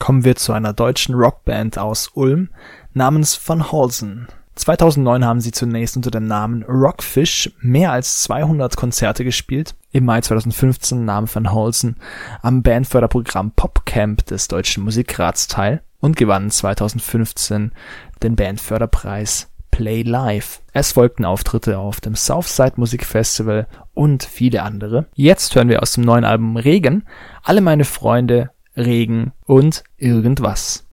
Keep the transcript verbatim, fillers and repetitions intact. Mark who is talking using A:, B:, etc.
A: kommen wir zu einer deutschen Rockband aus Ulm namens Van Holzen. zweitausendneun haben sie zunächst unter dem Namen Rockfish mehr als zweihundert Konzerte gespielt. Im Mai zweitausendfünfzehn nahm Van Holzen am Bandförderprogramm PopCamp des Deutschen Musikrats teil und gewann zweitausendfünfzehn den Bandförderpreis Play Live. Es folgten Auftritte auf dem Southside Musikfestival und viele andere. Jetzt hören wir aus dem neuen Album Regen Alle meine Freunde, Regen und Irgendwas.